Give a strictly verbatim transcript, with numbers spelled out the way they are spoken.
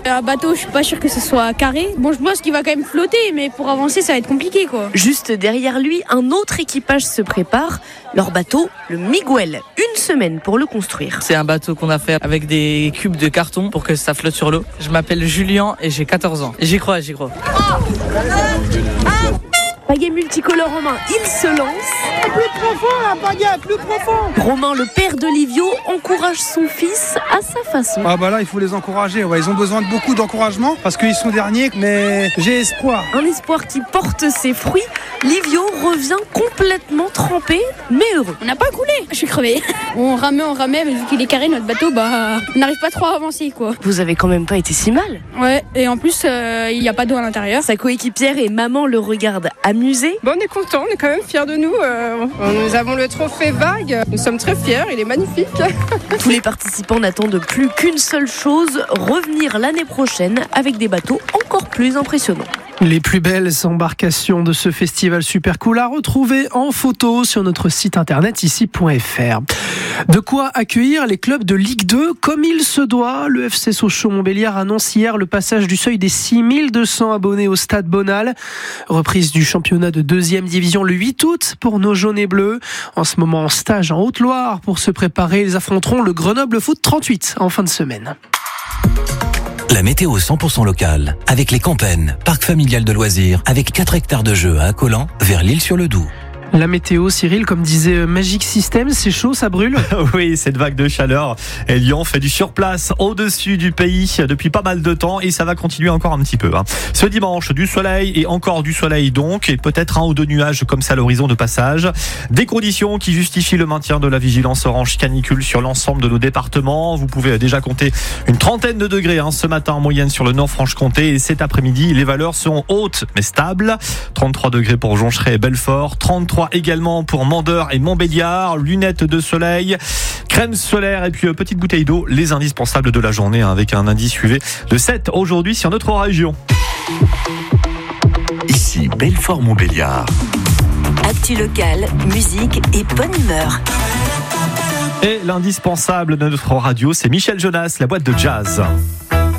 Un bateau, je suis pas sûr que ce soit carré. Bon, je pense qu'il va quand même flotter, mais pour avancer, ça va être compliqué, quoi. Juste derrière lui, un autre équipage se prépare. Leur bateau, le Miguel. Une semaine pour le construire. C'est un bateau qu'on a fait avec des cubes de carton pour que ça flotte sur l'eau. Je m'appelle Julien et j'ai quatorze ans. J'y crois, j'y crois. Pagaie multicolore en main, il se lance. Plus profond, la pagaie, plus profond. Romain, le père d'Olivio, encourage son fils à sa façon. Ah bah là, il faut les encourager. Ouais, ils ont besoin de beaucoup d'encouragement parce qu'ils sont derniers, mais j'ai espoir. Un espoir qui porte ses fruits. Livio revient complètement trempé, mais heureux. On n'a pas coulé. Je suis crevé. On ramait, on ramait, mais vu qu'il est carré, notre bateau, bah, on n'arrive pas trop à avancer, quoi. Vous avez quand même pas été si mal. Ouais, et en plus, euh, il n'y a pas d'eau à l'intérieur. Sa coéquipière et maman le regardent amusé. Bon, on est content, on est quand même fiers de nous. Euh, nous avons le trophée Vague. Nous sommes très fiers, il est magnifique. Tous les participants n'attendent plus qu'une seule chose, revenir l'année prochaine avec des bateaux encore plus impressionnants. Les plus belles embarcations de ce festival super cool à retrouver en photo sur notre site internet ici point f r. De quoi accueillir les clubs de Ligue deux comme il se doit. Le F C Sochaux-Montbéliard annonce hier le passage du seuil des six mille deux cents abonnés au Stade Bonal. Reprise du championnat de deuxième division le huit août pour nos jaunes et bleus. En ce moment en stage en Haute-Loire pour se préparer, ils affronteront le Grenoble Foot trente-huit en fin de semaine. La météo cent pour cent locale, avec les Campennes, parc familial de loisirs, avec quatre hectares de jeux à Accolant, vers l'Île-sur-le-Doubs. La météo, Cyril, comme disait Magic System, c'est chaud, ça brûle. Oui, cette vague de chaleur, et Lyon fait du surplace au-dessus du pays depuis pas mal de temps et ça va continuer encore un petit peu. Hein. Ce dimanche, du soleil et encore du soleil donc, et peut-être un ou deux nuages comme ça à l'horizon de passage. Des conditions qui justifient le maintien de la vigilance orange canicule sur l'ensemble de nos départements. Vous pouvez déjà compter une trentaine de degrés hein, ce matin en moyenne sur le Nord-Franche-Comté et cet après-midi, les valeurs sont hautes mais stables. trente-trois degrés pour Joncheray et Belfort, trente-trois également pour Mandeur et Montbéliard, lunettes de soleil, crème solaire et puis euh, petite bouteille d'eau, les indispensables de la journée hein, avec un indice U V de sept aujourd'hui sur notre région. Ici Belfort-Montbéliard. Actu locale, musique et bonne humeur. Et l'indispensable de notre radio, c'est Michel Jonas, la boîte de jazz.